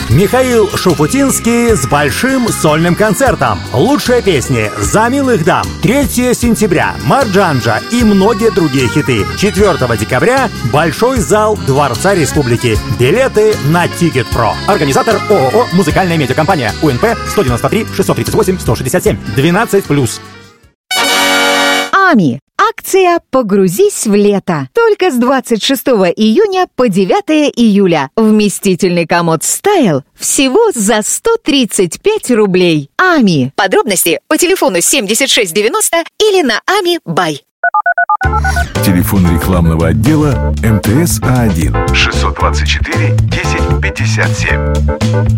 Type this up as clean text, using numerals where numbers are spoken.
Михаил Шуфутинский с большим сольным концертом. Лучшие песни «За милых дам», 3 сентября, «Марджанджа» и многие другие хиты. 4 декабря Большой зал Дворца Республики. Билеты на Тикет.Про. Организатор ООО «Музыкальная медиакомпания». УНП 193 638 167. 12+. АМИ. Акция «Погрузись в лето». Только с 26 июня по 9 июля. Вместительный комод «Стайл» всего за 135 рублей. АМИ. Подробности по телефону 7690 или на АМИ Бай. Телефон рекламного отдела МТС А1 624 1057.